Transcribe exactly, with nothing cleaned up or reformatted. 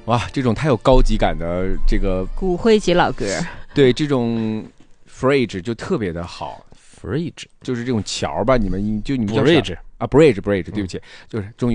哇，这种太有高级感的这个骨灰级老歌， 对这种 phrase 就特别的好。 Bridge 就是这种桥吧，你们就你们叫 Bridge 啊 bridge bridge， 对不起，嗯、就是终于。